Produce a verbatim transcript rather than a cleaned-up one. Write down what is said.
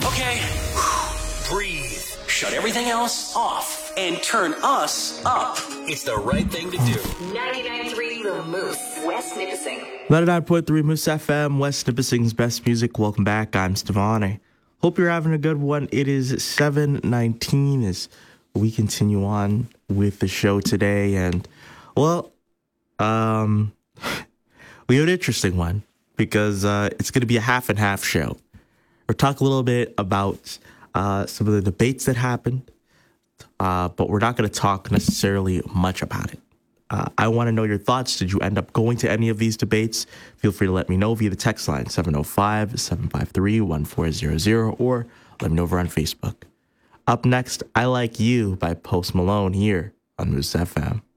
Okay, breathe. Shut everything else off and turn us up. It's the right thing to do. ninety-nine point three The Moose, West Nipissing. ninety-nine point three Moose F M, West Nipissing's best music. Welcome back. I'm Stevane. Hope you're having a good one. It is seven nineteen as we continue on with the show today. And, well, um, we have an interesting one because uh, it's going to be a half and half show. We'll talk a little bit about uh, some of the debates that happened, uh, but we're not going to talk necessarily much about it. Uh, I want to know your thoughts. Did you end up going to any of these debates? Feel free to let me know via the text line seven oh five, seven five three, one four zero zero or let me know over on Facebook. Up next, I Like You by Post Malone here on Moose F M.